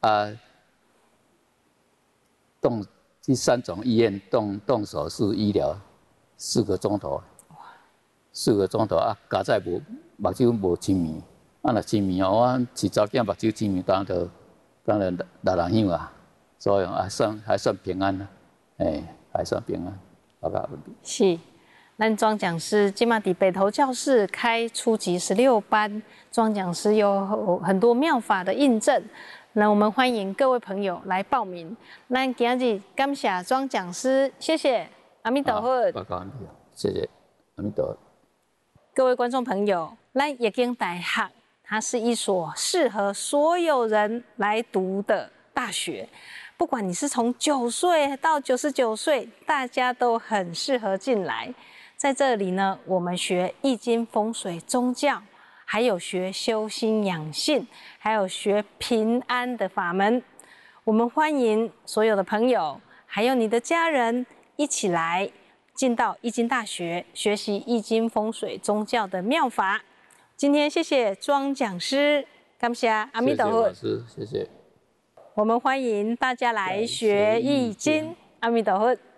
啊，第3种医院动手术医疗4个钟头，4个钟头啊，加在目睭无清眠，啊若清眠哦，我饲查囝目睭清眠，当然6人响啊，所以还算平安啦，还算平安，报告问题。 是。咱庄讲师今嘛伫北投教室开初级16班，庄讲师有很多妙法的印证。那我们欢迎各位朋友来报名。咱今日感谢庄讲师，谢谢阿弥陀佛。 报告完毕，谢谢阿弥陀佛。 各位观众朋友，咱夜间大学它是一所适合所有人来读的大学。不管你是从9岁到99岁，大家都很适合进来。在这里呢，我们学易经、风水、宗教，还有学修心养性，还有学平安的法门。我们欢迎所有的朋友，还有你的家人一起来进到易经大学，学习易经、风水、宗教的妙法。今天谢谢庄讲师，感谢阿弥陀佛。 谢谢老师，谢谢。 我们欢迎大家来学易经，阿弥陀佛。